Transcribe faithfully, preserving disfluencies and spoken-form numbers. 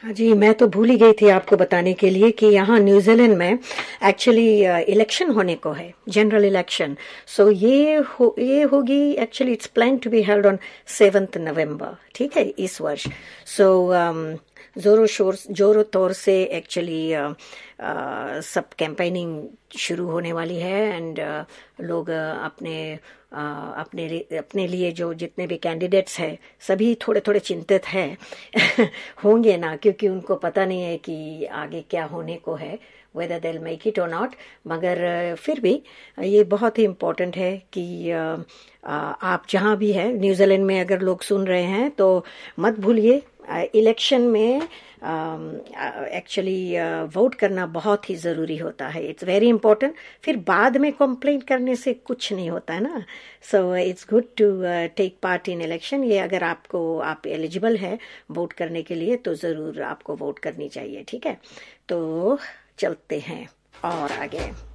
हाँ जी, मैं तो भूल ही गई थी आपको बताने के लिए कि यहाँ न्यूजीलैंड में एक्चुअली इलेक्शन होने को है, जनरल इलेक्शन। सो ये हो ये होगी, actually it's plan to be held on seventh नवंबर, ठीक है, इस वर्ष। सो जोरों शोर जोरों तौर से एक्चुअली सब कैंपेनिंग शुरू होने वाली है। एंड लोग uh, अपने uh, अपने लिए अपने लिए जो जितने भी कैंडिडेट्स हैं सभी थोड़े थोड़े चिंतित हैं होंगे ना, क्योंकि उनको पता नहीं है कि आगे क्या होने को है, whether they'll make it or not। मगर uh, फिर भी ये बहुत ही इम्पोर्टेंट है कि uh, uh, आप जहाँ भी है न्यूजीलैंड में अगर लोग सुन रहे हैं तो मत भूलिए इलेक्शन में एक्चुअली वोट करना बहुत ही ज़रूरी होता है। It's very important. फिर बाद में कंप्लेन करने से कुछ नहीं होता है ना। So it's good to take part in election. ये अगर आपको आप एलिजिबल है वोट करने के लिए तो ज़रूर आपको वोट करनी चाहिए, ठीक है। तो चलते हैं और आगे।